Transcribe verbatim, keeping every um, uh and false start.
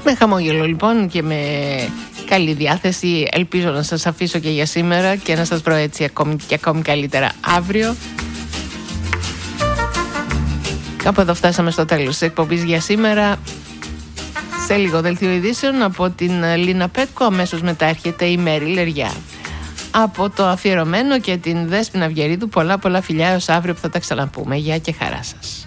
Με χαμόγελο λοιπόν και με καλή διάθεση ελπίζω να σας αφήσω και για σήμερα και να σας βρω έτσι ακόμη και ακόμη καλύτερα αύριο. Κάπου εδώ φτάσαμε στο τέλος της εκπομπής για σήμερα. Σε λίγο δελτίο ειδήσεων από την Λίνα Πέτκο, αμέσως μετά έρχεται η Μέρη Λεριά. Από το αφιερωμένο και την Δέσποινα Αυγερίδου πολλά πολλά φιλιά έως αύριο που θα τα ξαναπούμε. Γεια και χαρά σας.